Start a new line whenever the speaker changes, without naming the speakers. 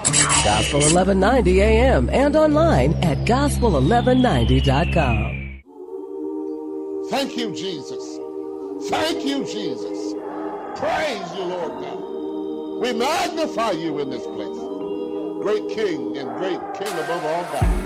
Gospel 1190 AM and online at gospel1190.com.
Thank you, Jesus. Thank you, Jesus. Praise you, Lord God. We magnify you in this place. Great King and great King above all gods.